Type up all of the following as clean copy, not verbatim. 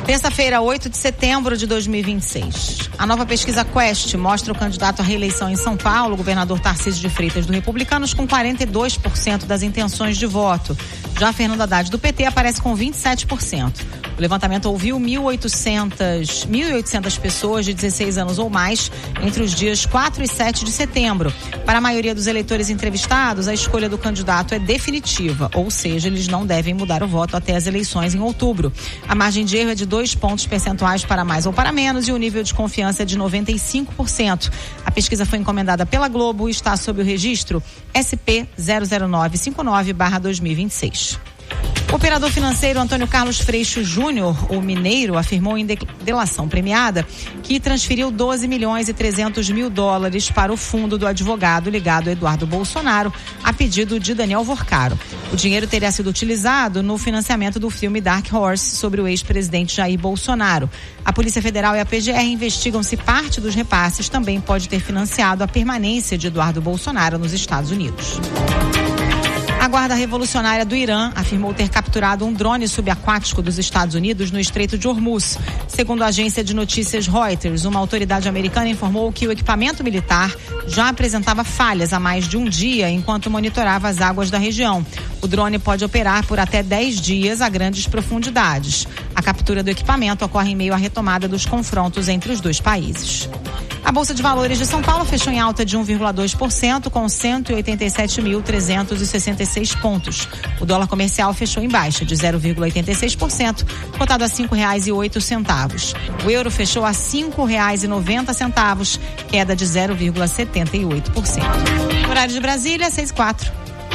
Terça-feira, 8 de setembro de 2026. A nova pesquisa Quest mostra o candidato à reeleição em São Paulo, o governador Tarcísio de Freitas, do Republicanos, com 42% das intenções de voto. Já Fernando Haddad, do PT, aparece com 27%. O levantamento ouviu 1.800 pessoas de 16 anos ou mais entre os dias 4 e 7 de setembro. Para a maioria dos eleitores entrevistados, a escolha do candidato é definitiva, ou seja, eles não devem mudar o voto até as eleições em outubro. A margem de erro é de 2 pontos percentuais para mais ou para menos e o nível de confiança é de 95%. A pesquisa foi encomendada pela Globo e está sob o registro SP 00959/2026. O operador financeiro Antônio Carlos Freixo Júnior, o Mineiro, afirmou em delação premiada que transferiu $12.300.000 para o fundo do advogado ligado a Eduardo Bolsonaro, a pedido de Daniel Vorcaro. O dinheiro teria sido utilizado no financiamento do filme Dark Horse sobre o ex-presidente Jair Bolsonaro. A Polícia Federal e a PGR investigam se parte dos repasses também pode ter financiado a permanência de Eduardo Bolsonaro nos Estados Unidos. A Guarda Revolucionária do Irã afirmou ter capturado um drone subaquático dos Estados Unidos no Estreito de Hormuz. Segundo a agência de notícias Reuters, uma autoridade americana informou que o equipamento militar já apresentava falhas há mais de um dia enquanto monitorava as águas da região. O drone pode operar por até 10 dias a grandes profundidades. A captura do equipamento ocorre em meio à retomada dos confrontos entre os dois países. A Bolsa de Valores de São Paulo fechou em alta de 1,2% com 187.366 pontos. O dólar comercial fechou em baixa de 0,86%, cotado a R$ 5,08. O euro fechou a R$ 5,90, queda de 0,78%. Horário de Brasília, 6:04.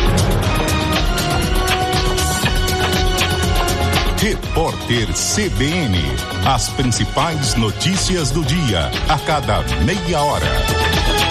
Repórter CBN. As principais notícias do dia, a cada meia hora.